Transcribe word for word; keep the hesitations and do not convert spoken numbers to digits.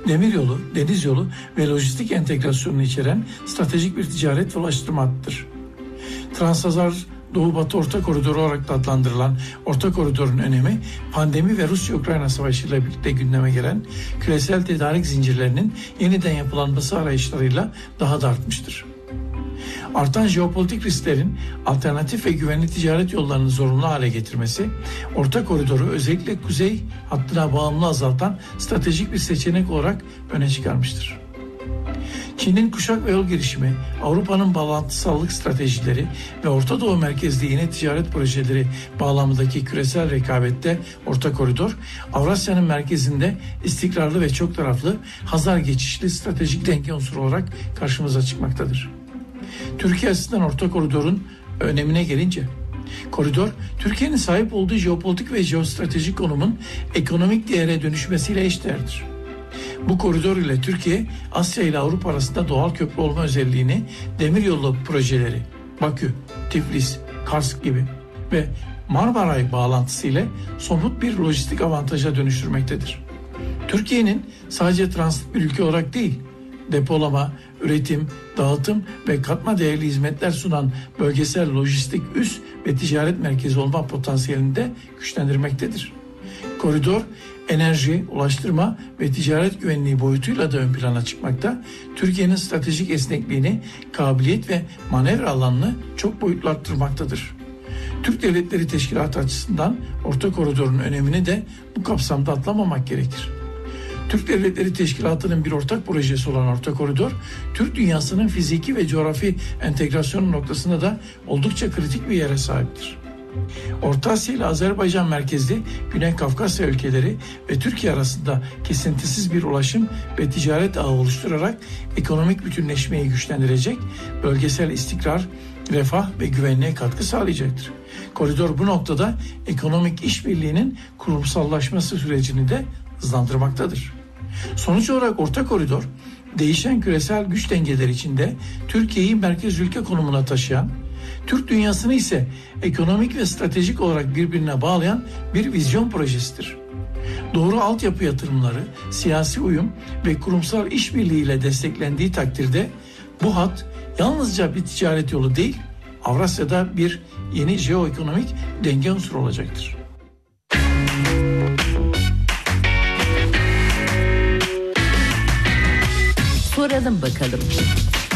demiryolu, deniz yolu ve lojistik entegrasyonunu içeren stratejik bir ticaret ve ulaştırma hattıdır. Transhazar Doğu-Batı Orta Koridoru olarak da adlandırılan Orta Koridor'un önemi, pandemi ve Rusya-Ukrayna Savaşı ile birlikte gündeme gelen küresel tedarik zincirlerinin yeniden yapılanması arayışlarıyla daha da artmıştır. Artan jeopolitik risklerin alternatif ve güvenli ticaret yollarını zorunlu hale getirmesi, Orta Koridor'u özellikle kuzey hattına bağımlılığı azaltan stratejik bir seçenek olarak öne çıkarmıştır. Çin'in kuşak ve yol girişimi, Avrupa'nın bağlantısallık stratejileri ve Orta Doğu merkezli yeni ticaret projeleri bağlamındaki küresel rekabette Orta Koridor, Avrasya'nın merkezinde istikrarlı ve çok taraflı Hazar geçişli stratejik denge unsuru olarak karşımıza çıkmaktadır. Türkiye açısından Orta Koridor'un önemine gelince, koridor, Türkiye'nin sahip olduğu jeopolitik ve jeostratejik konumun ekonomik değere dönüşmesiyle eşdeğerdir. Bu koridor ile Türkiye, Asya ile Avrupa arasında doğal köprü olma özelliğini demiryolu projeleri, Bakü, Tiflis, Kars gibi ve Marmaray bağlantısı ile somut bir lojistik avantaja dönüştürmektedir. Türkiye'nin sadece transit bir ülke olarak değil, depolama, üretim, dağıtım ve katma değerli hizmetler sunan bölgesel lojistik üs ve ticaret merkezi olma potansiyelini de güçlendirmektedir. Koridor, enerji, ulaştırma ve ticaret güvenliği boyutuyla da ön plana çıkmakta, Türkiye'nin stratejik esnekliğini, kabiliyet ve manevra alanını çok boyutlu arttırmaktadır. Türk Devletleri Teşkilatı açısından Orta Koridor'un önemini de bu kapsamda atlamamak gerekir. Türk Devletleri Teşkilatı'nın bir ortak projesi olan Orta Koridor, Türk dünyasının fiziki ve coğrafi entegrasyonu noktasında da oldukça kritik bir yere sahiptir. Orta Asya ile Azerbaycan merkezli Güney Kafkasya ülkeleri ve Türkiye arasında kesintisiz bir ulaşım ve ticaret ağı oluşturarak ekonomik bütünleşmeyi güçlendirecek, bölgesel istikrar, refah ve güvenliğe katkı sağlayacaktır. Koridor bu noktada ekonomik işbirliğinin kurumsallaşması sürecini de hızlandırmaktadır. Sonuç olarak Orta Koridor, değişen küresel güç dengeleri içinde Türkiye'yi merkez ülke konumuna taşıyan, Türk dünyasını ise ekonomik ve stratejik olarak birbirine bağlayan bir vizyon projesidir. Doğru altyapı yatırımları, siyasi uyum ve kurumsal işbirliği ile desteklendiği takdirde bu hat yalnızca bir ticaret yolu değil, Avrasya'da bir yeni jeoekonomik denge unsuru olacaktır. Soralım bakalım.